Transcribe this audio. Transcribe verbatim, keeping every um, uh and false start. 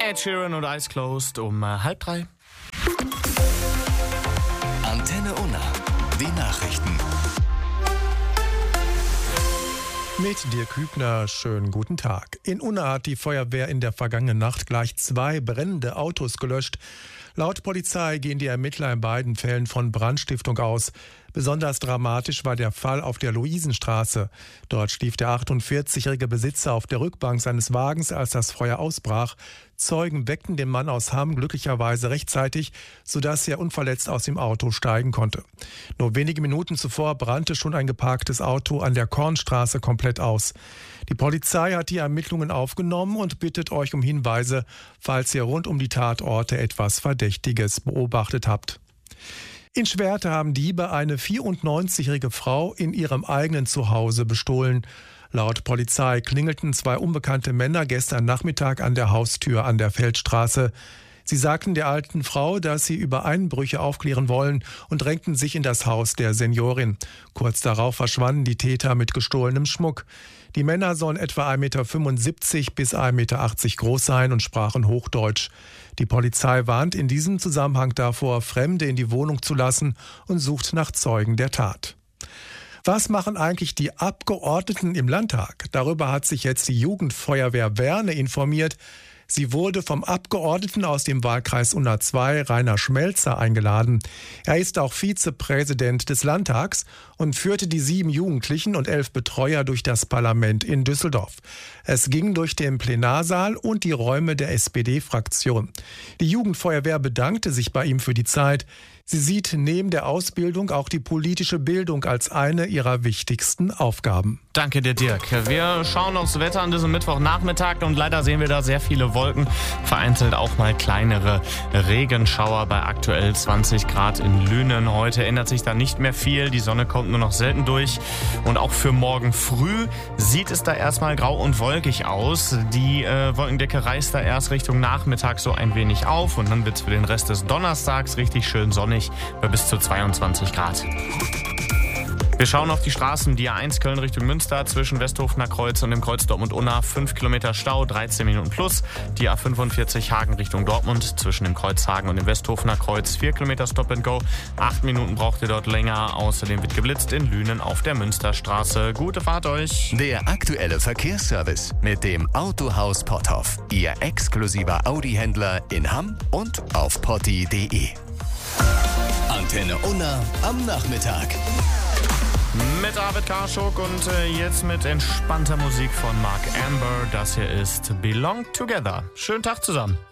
Ed Sheeran und Eyes Closed um äh, halb drei. Antenne Unna, die Nachrichten. Mit Dirk Hübner, schönen guten Tag. In Unna hat die Feuerwehr in der vergangenen Nacht gleich zwei brennende Autos gelöscht. Laut Polizei gehen die Ermittler in beiden Fällen von Brandstiftung aus. Besonders dramatisch war der Fall auf der Luisenstraße. Dort schlief der achtundvierzigjährige Besitzer auf der Rückbank seines Wagens, als das Feuer ausbrach. Zeugen weckten den Mann aus Hamm glücklicherweise rechtzeitig, sodass er unverletzt aus dem Auto steigen konnte. Nur wenige Minuten zuvor brannte schon ein geparktes Auto an der Kornstraße komplett aus. Die Polizei hat die Ermittlungen aufgenommen und bittet euch um Hinweise, falls ihr rund um die Tatorte etwas Verdächtiges beobachtet habt. In Schwerte haben Diebe eine vierundneunzigjährige Frau in ihrem eigenen Zuhause bestohlen. Laut Polizei klingelten zwei unbekannte Männer gestern Nachmittag an der Haustür an der Feldstraße. Sie sagten der alten Frau, dass sie über Einbrüche aufklären wollen und drängten sich in das Haus der Seniorin. Kurz darauf verschwanden die Täter mit gestohlenem Schmuck. Die Männer sollen etwa eins Komma fünfundsiebzig Meter bis eins Komma achtzig Meter groß sein und sprachen Hochdeutsch. Die Polizei warnt in diesem Zusammenhang davor, Fremde in die Wohnung zu lassen und sucht nach Zeugen der Tat. Was machen eigentlich die Abgeordneten im Landtag? Darüber hat sich jetzt die Jugendfeuerwehr Werne informiert. Sie wurde vom Abgeordneten aus dem Wahlkreis Unna zwei, Rainer Schmelzer, eingeladen. Er ist auch Vizepräsident des Landtags und führte die sieben Jugendlichen und elf Betreuer durch das Parlament in Düsseldorf. Es ging durch den Plenarsaal und die Räume der S P D-Fraktion. Die Jugendfeuerwehr bedankte sich bei ihm für die Zeit. Sie sieht neben der Ausbildung auch die politische Bildung als eine ihrer wichtigsten Aufgaben. Danke dir, Dirk. Wir schauen aufs Wetter an diesem Mittwochnachmittag und leider sehen wir da sehr viele Wolken. Vereinzelt auch mal kleinere Regenschauer bei aktuell zwanzig Grad in Lünen. Heute ändert sich da nicht mehr viel. Die Sonne kommt nur noch selten durch. Und auch für morgen früh sieht es da erstmal grau und wolkig aus. Die äh, Wolkendecke reißt da erst Richtung Nachmittag so ein wenig auf. Und dann wird es für den Rest des Donnerstags richtig schön sonnig bei bis zu zweiundzwanzig Grad. Wir schauen auf die Straßen. Die A eins Köln Richtung Münster zwischen Westhofener Kreuz und dem Kreuz Dortmund-Unna. fünf Kilometer Stau, dreizehn Minuten plus. Die A fünfundvierzig Hagen Richtung Dortmund zwischen dem Kreuz Hagen und dem Westhofener Kreuz. vier Kilometer Stop and Go. acht Minuten braucht ihr dort länger. Außerdem wird geblitzt in Lünen auf der Münsterstraße. Gute Fahrt euch. Der aktuelle Verkehrsservice mit dem Autohaus Potthoff. Ihr exklusiver Audi-Händler in Hamm und auf potti punkt de. Antenne Unna am Nachmittag. Mit David Karschuk und äh, jetzt mit entspannter Musik von Mark Amber. Das hier ist Belong Together. Schönen Tag zusammen.